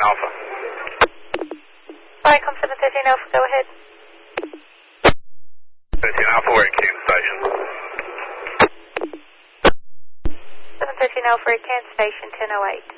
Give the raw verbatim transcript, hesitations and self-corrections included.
Alpha. Viacom seven thirteen Alpha, go ahead. thirteen Alpha, we're at Cairns Station. seven thirteen Alpha at Cairns Station, ten oh eight.